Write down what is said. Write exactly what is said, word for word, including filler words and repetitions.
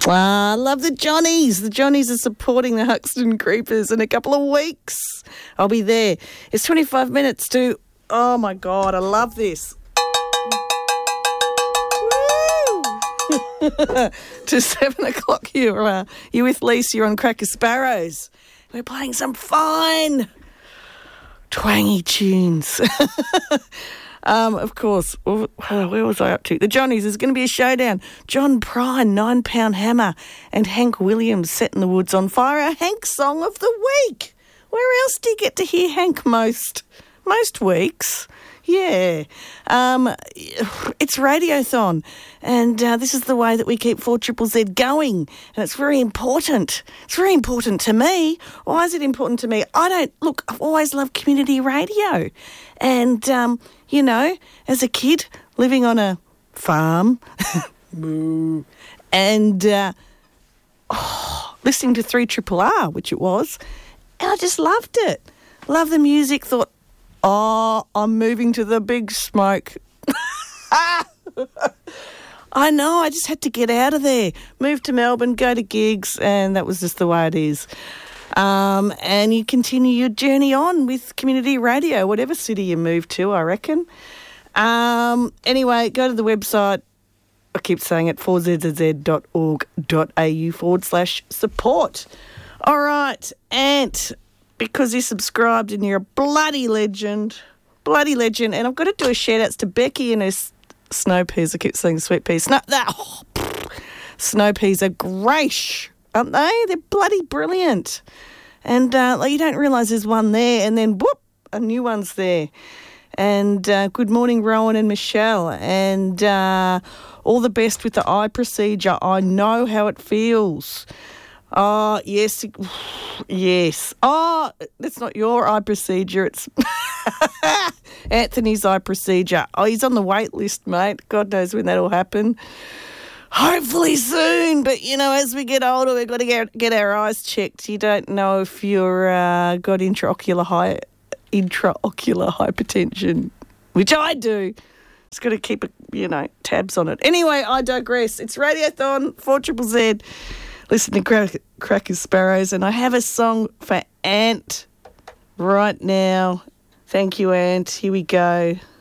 Ah, I love the Johnnies. The Johnnies are supporting the Huxton Creepers in a couple of weeks. I'll be there. It's twenty-five minutes to, oh my God, I love this. Woo! To seven o'clock, you're, uh, you're with Lisa, you're on Cracker Sparrows. We're playing some fine, twangy tunes. Um, of course, where was I up to? The Johnnies, there's going to be a showdown. John Prine, Nine Pound Hammer, and Hank Williams, Setting the Woods on Fire, our Hank song of the week. Where else do you get to hear Hank most? Most weeks. Yeah. Um, it's Radiothon, and uh, this is the way that we keep four Z Z Z going, and it's very important. It's very important to me. Why is it important to me? I don't, look, I've always loved community radio, and, um, you know, as a kid living on a farm, and uh, oh, listening to three R R R, which it was, and I just loved it. Loved the music, thought, oh, I'm moving to the big smoke. I know, I just had to get out of there. Move to Melbourne, go to gigs, and that was just the way it is. Um, and you continue your journey on with community radio, whatever city you move to, I reckon. Um, anyway, go to the website. I keep saying it, four z z z dot org dot a u forward slash support. All right, Ant, because you're subscribed and you're a bloody legend, bloody legend, and I've got to do a shout-outs to Becky and her s- snow peas. I keep saying sweet peas. Snow, that, oh, snow peas are great, aren't they? They're bloody brilliant. And uh, like, you don't realise there's one there, and then, whoop, a new one's there. And uh, good morning, Rowan and Michelle. And uh, all the best with the eye procedure. I know how it feels. Oh, yes, yes. Oh, that's not your eye procedure. It's Anthony's eye procedure. Oh, he's on the wait list, mate. God knows when that'll happen. Hopefully soon, but, you know, as we get older, we've got to get, get our eyes checked. You don't know if you're uh, got intraocular high, intraocular hypertension, which I do. Just got to keep, you know, tabs on it. Anyway, I digress. It's Radiothon, four Z Z Z. Listen to Crack, Cracker Sparrows, and I have a song for Ant right now. Thank you, Ant. Here we go.